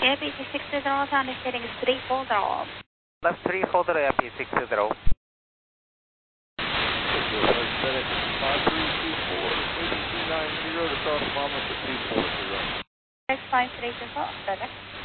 APC 60, sound indicating 340. Left 340, APC 60. FedEx 5324, ABC 90 to cross Monmouth at 240. X5324, FedEx.